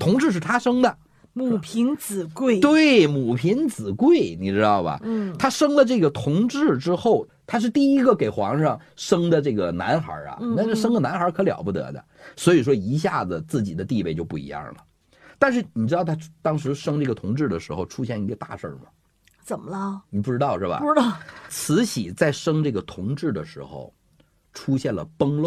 同治是他生的， 母凭子贵。 对，母凭子贵，你知道吧？他生了这个同治之后，他是第一个给皇上生的这个男孩啊，那这生个男孩可了不得的，所以说一下子自己的地位就不一样了。但是你知道他当时生这个同治的时候出现一个大事吗？ 怎么了？ 你不知道是吧？ 不知道。 慈禧在生这个同治的时候出现了崩漏。